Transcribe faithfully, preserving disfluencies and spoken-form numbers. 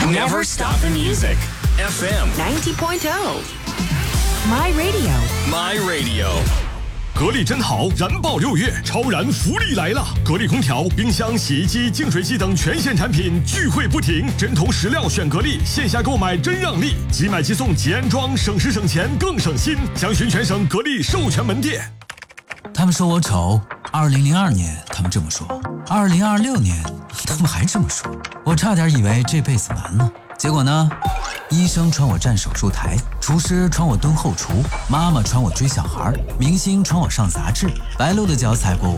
Never stop the music. F M ninety point oh My Radio My Radio。 格力真好，燃爆六月，超燃福利来了！格力空调、冰箱、洗衣机、净水机等全线产品聚会不停，针头石料选格力，线下购买真让利，即买即送即安装，省时省钱更省心。详询全省格力授权门店。 他们说我丑，二零零二年他们这么说，二零二六年他们还这么说，我差点以为这辈子完了。结果呢？医生传我站手术台，厨师传我蹲后厨，妈妈传我追小孩，明星传我上杂志，白鹿的脚踩过